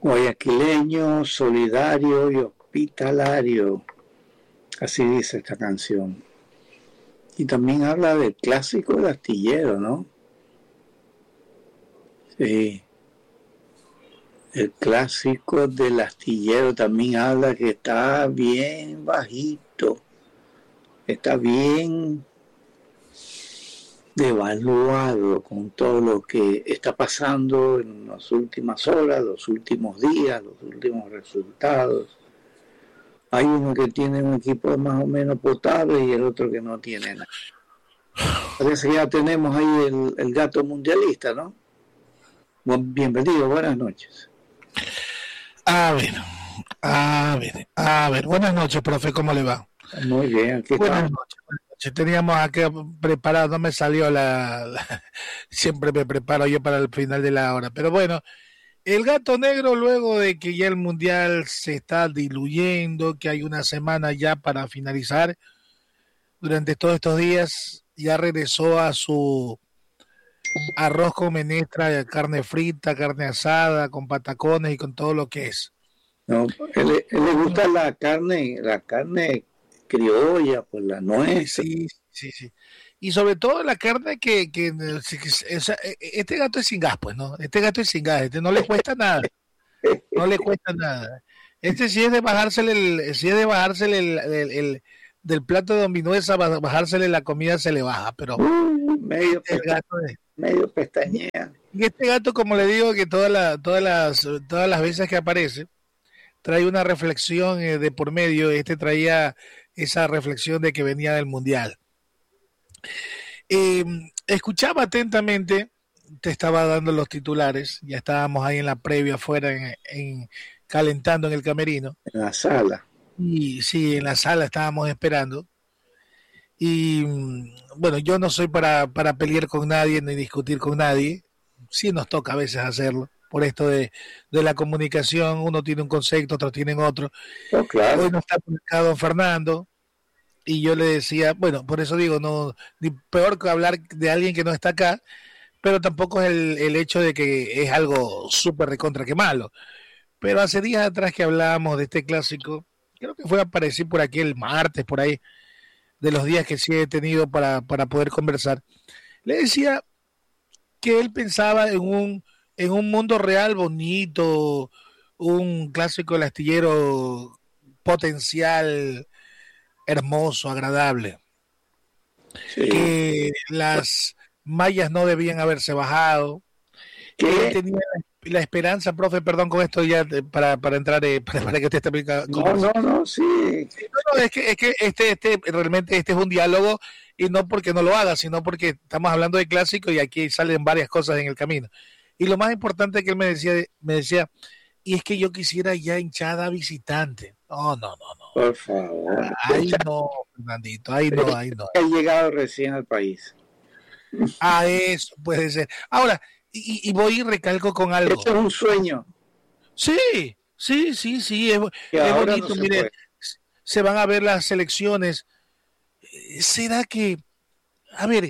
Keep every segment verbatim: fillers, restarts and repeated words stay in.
Guayaquileño, solidario y hospitalario. Así dice esta canción. Y también habla del clásico de Astillero, ¿no? Sí. El clásico del Astillero también habla que está bien bajito. Está bien devaluado con todo lo que está pasando en las últimas horas, los últimos días, los últimos resultados. Hay uno que tiene un equipo más o menos potable y el otro que no tiene nada. Parece que ya tenemos ahí el, el gato mundialista, ¿no? Bienvenido, buenas noches. A ver, a ver, a ver. Buenas noches, profe, ¿cómo le va? Muy bien, aquí buenas estamos. noches, buenas noches. Teníamos aquí preparado, no me salió la, la... Siempre me preparo yo para el final de la hora, pero bueno. El gato negro, luego de que ya el mundial se está diluyendo, que hay una semana ya para finalizar, durante todos estos días ya regresó a su arroz con menestra, carne frita, carne asada, con patacones y con todo lo que es. No, él, él le gusta la carne, la carne criolla, pues la nuez. Sí, sí, sí. Y sobre todo la carne que, que, que, que o sea, este gato es sin gas, pues, ¿no? Este gato es sin gas, este no le cuesta nada. No le cuesta nada. Este sí es de bajársele el, sí es de bajársele el, el, el del plato de Don Vinuesa, bajársele la comida se le baja, pero uh, medio, este pesta, gato es, medio pestañea. Y este gato, como le digo, que todas la, todas las todas las veces que aparece, trae una reflexión eh, de por medio. Este traía esa reflexión de que venía del mundial. Eh, escuchaba atentamente, te estaba dando los titulares, ya estábamos ahí en la previa afuera, en, en, calentando en el camerino. En la sala. Y sí, en la sala estábamos esperando. Y bueno, yo no soy para, para pelear con nadie ni discutir con nadie. Sí nos toca a veces hacerlo, por esto de, de la comunicación. Uno tiene un concepto, otros tienen otro. Oh, claro. Hoy no está publicado don Fernando. Y yo le decía, bueno, por eso digo, no, ni peor que hablar de alguien que no está acá, pero tampoco es el, el hecho de que es algo súper recontra que malo. Pero hace días atrás que hablábamos de este clásico, creo que fue a aparecer por aquí el martes, por ahí, de los días que sí he tenido para, para poder conversar, le decía que él pensaba en un, en un mundo real bonito, un clásico del astillero potencial, hermoso, agradable, sí. Que las mallas no debían haberse bajado, ¿Qué? Que él tenía la, la esperanza, profe, perdón con esto ya para, para entrar, eh, para, para que usted esté no, no, no, sí. sí no, no, es que, es que este, este, realmente este es un diálogo y no porque no lo haga, sino porque estamos hablando de clásico y aquí salen varias cosas en el camino. Y lo más importante que él me decía, me decía, y es que yo quisiera ya hinchada visitante. No, no, no, no. Por favor. Ahí no, Fernandito, ahí no, ahí no. Ha llegado recién al país. Ah, eso puede ser. Ahora, y, y voy y recalco con algo. Esto es un sueño. Sí, sí, sí, sí, es, es bonito. No mire, puede. Se van a ver las selecciones. ¿Será que, a ver,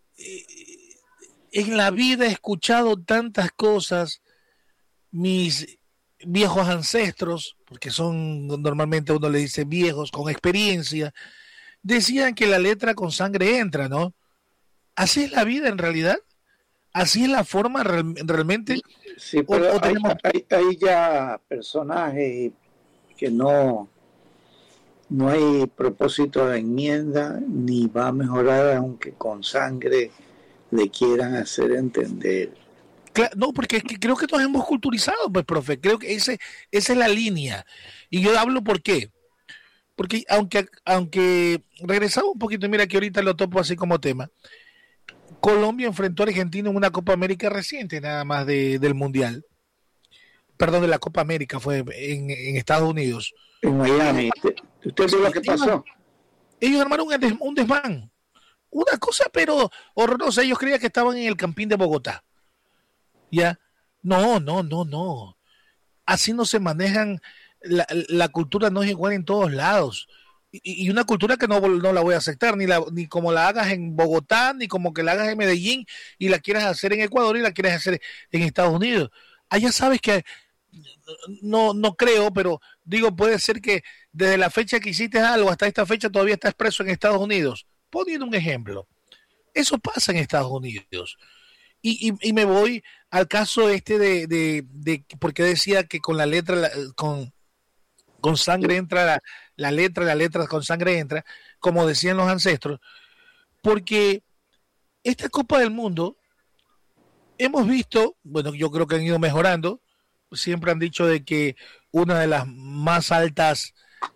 en la vida he escuchado tantas cosas, mis viejos ancestros, porque son normalmente uno le dice viejos con experiencia, decían que la letra con sangre entra, ¿no? Así es la vida en realidad, así es la forma real, realmente. Sí, pero o, o tenemos... hay, hay, hay ya personajes que no no hay propósito de enmienda ni va a mejorar aunque con sangre le quieran hacer entender. Claro, no, porque es que creo que nos hemos culturizado, pues, profe. Creo que ese, esa es la línea. Y yo hablo por qué. Porque aunque, aunque regresamos un poquito, mira que ahorita lo topo así como tema. Colombia enfrentó a Argentina en una Copa América reciente, nada más de, del Mundial. Perdón, de la Copa América, fue en, en Estados Unidos. En Miami. ¿Usted vio lo que pasó? Ellos armaron un, des, un desmán. Una cosa, pero horrorosa. Ellos creían que estaban en el Campín de Bogotá. Ya, no, no, no, no. Así no se manejan, la, la cultura no es igual en todos lados. Y, y una cultura que no, no la voy a aceptar, ni, la, ni como la hagas en Bogotá, ni como que la hagas en Medellín, y la quieras hacer en Ecuador y la quieras hacer en Estados Unidos. Allá sabes que no, no creo, pero digo, puede ser que desde la fecha que hiciste algo hasta esta fecha todavía estás preso en Estados Unidos. Poniendo un ejemplo. Eso pasa en Estados Unidos. Y, y, y me voy al caso este de, de, de, porque decía que con la letra, la, con, con sangre entra la, la letra, la letra con sangre entra, como decían los ancestros, porque esta Copa del Mundo hemos visto, bueno, yo creo que han ido mejorando, siempre han dicho de que una de las más altas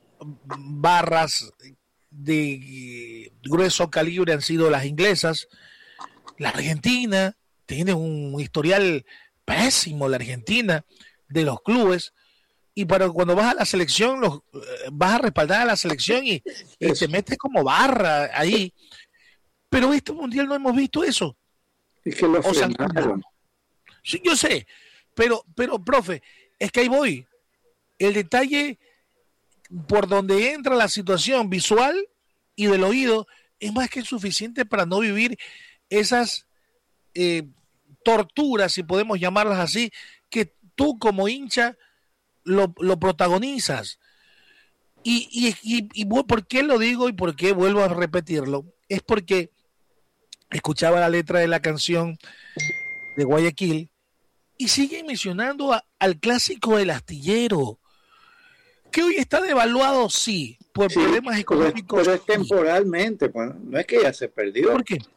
barras de grueso calibre han sido las inglesas. La Argentina tiene un historial pésimo, la Argentina, de los clubes, y para cuando vas a la selección, los, vas a respaldar a la selección y, y te metes como barra ahí. Pero este mundial no hemos visto eso. Es que lo frenaron. Sí, yo sé, pero, pero, profe, es que ahí voy. El detalle por donde entra la situación visual y del oído es más que suficiente para no vivir esas eh, torturas, si podemos llamarlas así, que tú como hincha lo, lo protagonizas. Y, y, y, y ¿por qué lo digo y por qué vuelvo a repetirlo? Es porque escuchaba la letra de la canción de Guayaquil y siguen mencionando a, al clásico del astillero, que hoy está devaluado, sí, por sí, problemas económicos. Pero es temporalmente, pues, no es que ya se perdió. ¿Por qué?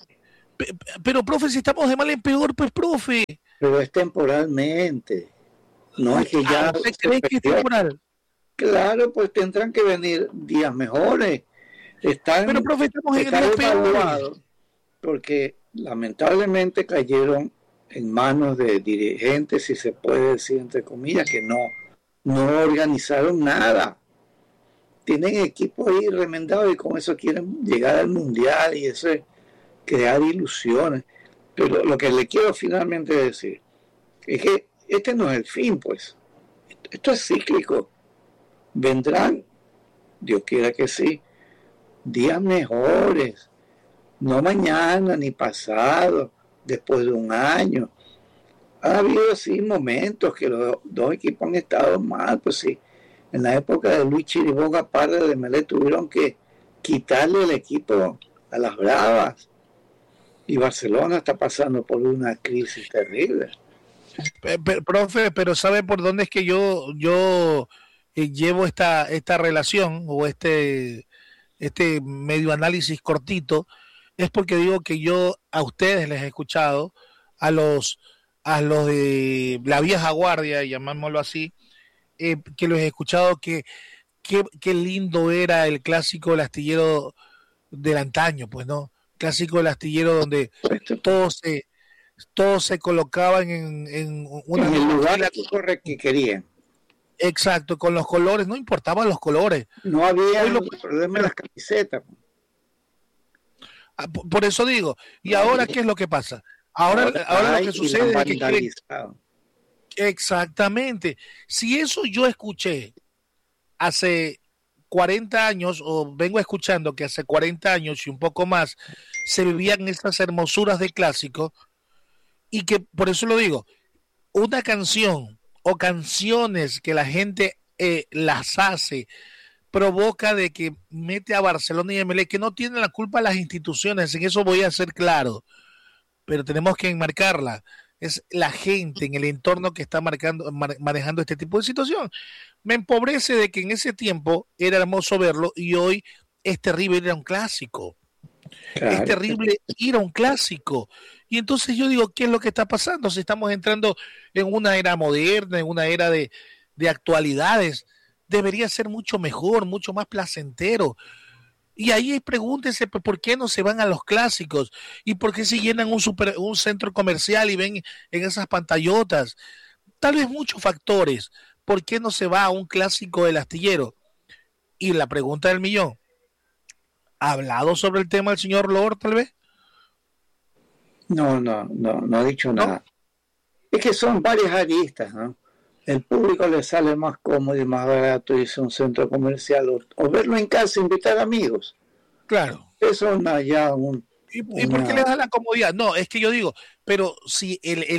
Pero, profe, si estamos de mal en peor, pues, profe. Pero es temporalmente. No es que ya. ¿Usted cree que es temporal? Claro, pues tendrán que venir días mejores. Están, pero, profe, estamos en días peores. Porque lamentablemente cayeron en manos de dirigentes, si se puede decir entre comillas, que no, no organizaron nada. Tienen equipos ahí remendados y con eso quieren llegar al mundial y eso es crear ilusiones. Pero lo que le quiero finalmente decir es que este no es el fin, pues. Esto es cíclico. Vendrán, Dios quiera que sí, días mejores. No mañana ni pasado, después de un año. Ha habido sí momentos que los dos equipos han estado mal, pues sí. En la época de Luis Chiriboga Parra de Melé tuvieron que quitarle el equipo a las bravas. Y Barcelona está pasando por una crisis terrible. Pero, profe, pero ¿sabe por dónde es que yo, yo eh, llevo esta, esta relación o este, este medio análisis cortito? Es porque digo que yo a ustedes les he escuchado, a los a los de la vieja guardia, llamémoslo así, eh, que los he escuchado que qué lindo era el clásico del astillero del antaño, pues, ¿no? Clásico del astillero donde todos se todos se colocaban en, en una en el lugar que querían. Exacto, con los colores, no importaban los colores. No había lo, problema de las camisetas. Por eso digo, ¿y ahora qué es lo que pasa? Ahora, ahora, ahora lo que sucede es que quieren... Exactamente. Si eso yo escuché hace cuarenta años, o vengo escuchando que hace cuarenta años y un poco más, se vivían estas hermosuras de clásico, y que por eso lo digo, una canción o canciones que la gente eh, las hace, provoca de que mete a Barcelona y M L E, que no tienen la culpa las instituciones, en eso voy a ser claro, pero tenemos que enmarcarla, es la gente en el entorno que está marcando, manejando este tipo de situación. Me empobrece de que en ese tiempo era hermoso verlo y hoy es terrible ir a un clásico. Claro. Es terrible ir a un clásico. Y entonces yo digo, ¿qué es lo que está pasando? Si estamos entrando en una era moderna, en una era de, de actualidades, debería ser mucho mejor, mucho más placentero. Y ahí pregúntense por qué no se van a los clásicos y por qué se llenan un, super, un centro comercial y ven en esas pantallotas. Tal vez muchos factores. ¿Por qué no se va a un clásico del astillero? Y la pregunta del millón, ¿ha hablado sobre el tema el señor Lord tal vez? No, no, no, no ha dicho ¿No? nada. Es que son varias aristas, ¿no? El público le sale más cómodo y más barato irse a un centro comercial o, o verlo en casa, invitar amigos. Claro. Eso es ya un... ¿Y, una... ¿Y por qué le da la comodidad? No, es que yo digo, pero si el, el,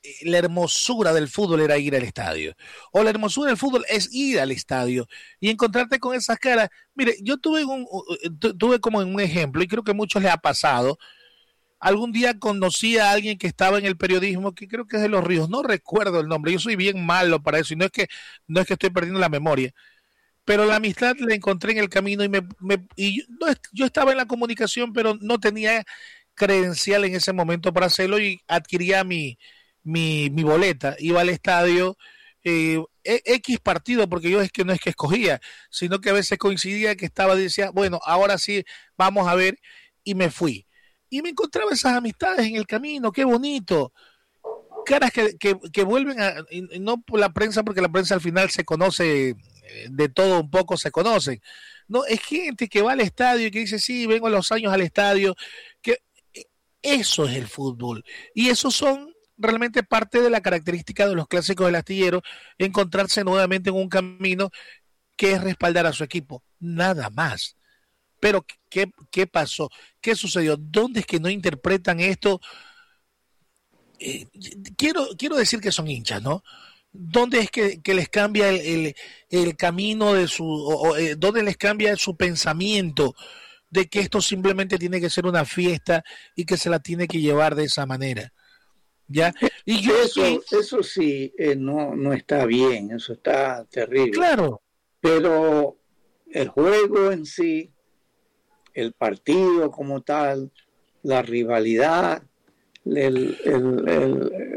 la hermosura del fútbol era ir al estadio, o la hermosura del fútbol es ir al estadio y encontrarte con esas caras. Mire, yo tuve un, tuve como un ejemplo, y creo que a muchos les ha pasado. Algún día conocí a alguien que estaba en el periodismo, que creo que es de Los Ríos, no recuerdo el nombre, yo soy bien malo para eso, y no es que, no es que estoy perdiendo la memoria, pero la amistad la encontré en el camino, y, me, me, y yo, no, yo estaba en la comunicación, pero no tenía credencial en ese momento para hacerlo, y adquiría mi, mi, mi boleta, iba al estadio, eh, X partido, porque yo es que no es que escogía, sino que a veces coincidía que estaba y decía, bueno, ahora sí, vamos a ver, y me fui. Y me encontraba esas amistades en el camino, qué bonito. Caras que, que, que vuelven a, no por la prensa, porque la prensa al final se conoce, de todo un poco se conocen. No, es gente que va al estadio y que dice, sí, vengo a los años al estadio, que eso es el fútbol. Y esos son realmente parte de la característica de los clásicos del astillero, encontrarse nuevamente en un camino que es respaldar a su equipo, nada más. Pero, ¿qué, qué pasó? ¿Qué sucedió? ¿Dónde es que no interpretan esto? Eh, quiero, quiero decir que son hinchas, ¿no? ¿Dónde es que, que les cambia el, el, el camino de su, o, o, eh, dónde les cambia su pensamiento de que esto simplemente tiene que ser una fiesta y que se la tiene que llevar de esa manera? ¿Ya? Y yo eso, sí, eso sí eh, no, no está bien, eso está terrible. Claro. Pero el juego en sí, el partido como tal, la rivalidad, el, el, el,